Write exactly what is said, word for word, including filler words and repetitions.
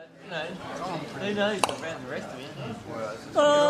you know, who knows around the rest of it. Oh,